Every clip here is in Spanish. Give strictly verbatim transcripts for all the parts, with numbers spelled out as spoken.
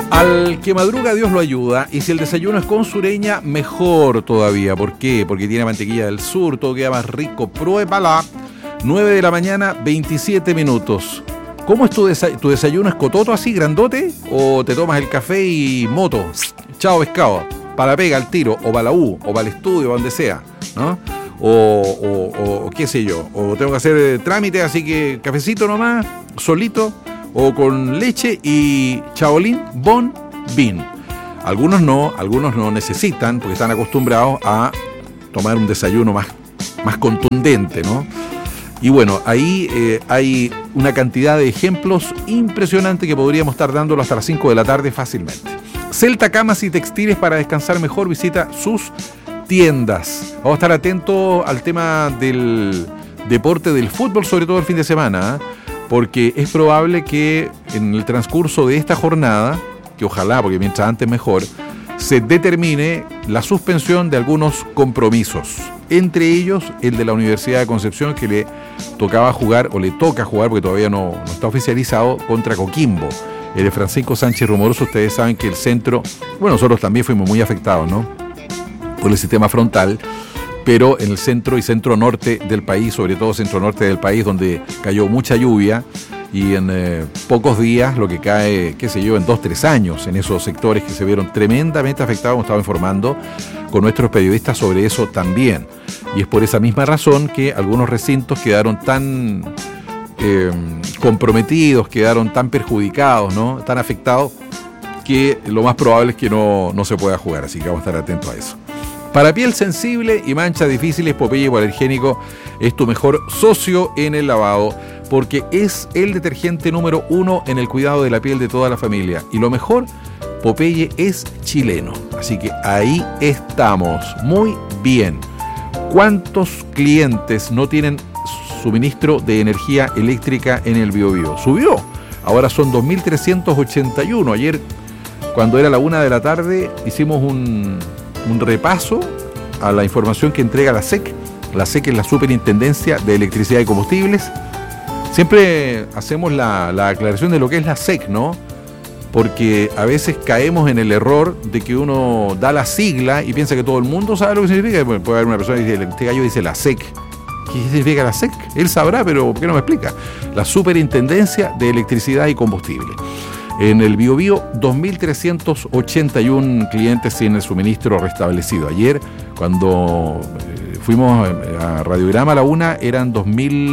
Al que madruga Dios lo ayuda, y si el desayuno es con sureña, mejor todavía. ¿Por qué? Porque tiene mantequilla del sur, todo queda más rico. Pruébala. nueve de la mañana, veintisiete minutos. ¿Cómo es tu, desa- tu desayuno? ¿Es cototo así, grandote? ¿O te tomas el café y moto? Chao pescado. Para la pega, al tiro, o para la U, o para el estudio, para donde sea, ¿no? O, o, o, o qué sé yo. O tengo que hacer eh, trámite, así que cafecito nomás, solito, o con leche y chaolín, bon, vin. Algunos no, algunos no necesitan, porque están acostumbrados a tomar un desayuno más, más contundente, ¿no? Y bueno, ahí eh, hay una cantidad de ejemplos impresionantes que podríamos estar dándolo hasta las cinco de la tarde fácilmente. Celta Camas y Textiles, para descansar mejor, visita sus tiendas. Vamos a estar atentos al tema del deporte del fútbol, sobre todo el fin de semana, ¿eh? Porque es probable que en el transcurso de esta jornada, que ojalá, porque mientras antes mejor, se determine la suspensión de algunos compromisos, entre ellos el de la Universidad de Concepción, que le tocaba jugar, o le toca jugar, porque todavía no, no está oficializado, contra Coquimbo. El de Francisco Sánchez Rumoroso. Ustedes saben que el centro, bueno, nosotros también fuimos muy afectados, ¿no?, por el sistema frontal, pero en el centro y centro norte del país, sobre todo centro norte del país, donde cayó mucha lluvia, y en eh, pocos días, lo que cae, qué sé yo, en dos, tres años, en esos sectores que se vieron tremendamente afectados. Hemos estado informando con nuestros periodistas sobre eso también. Y es por esa misma razón que algunos recintos quedaron tan eh, comprometidos, quedaron tan perjudicados, ¿no?, tan afectados, que lo más probable es que no, no se pueda jugar. Así que vamos a estar atentos a eso. Para piel sensible y manchas difíciles, Popeye Hipoalergénico es tu mejor socio en el lavado, porque es el detergente número uno en el cuidado de la piel de toda la familia. Y lo mejor, Popeye es chileno. Así que ahí estamos. Muy bien. ¿Cuántos clientes no tienen suministro de energía eléctrica en el Biobío? Subió. Ahora son dos mil trescientos ochenta y uno. Ayer, cuando era la una de la tarde, hicimos un... un repaso a la información que entrega la S E C. La S E C es la Superintendencia de Electricidad y Combustibles. Siempre hacemos la, la aclaración de lo que es la S E C, ¿no? Porque a veces caemos en el error de que uno da la sigla y piensa que todo el mundo sabe lo que significa. Bueno, puede haber una persona que dice, este gallo dice la S E C. ¿Qué significa la S E C? Él sabrá, pero ¿por qué no me explica? La Superintendencia de Electricidad y Combustible. En el Biobío, dos mil trescientos ochenta y uno clientes sin el suministro restablecido. Ayer, cuando eh, fuimos a Radiograma a la una, eran dos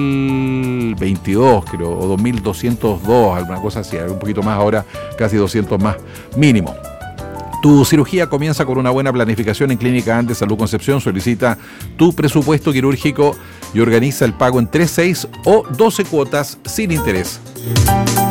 mil veintidós, creo, o dos mil doscientos dos, alguna cosa así, un poquito más ahora, casi doscientos más, mínimo. Tu cirugía comienza con una buena planificación en Clínica Andes Salud Concepción. Solicita tu presupuesto quirúrgico y organiza el pago en tres, seis o doce cuotas sin interés.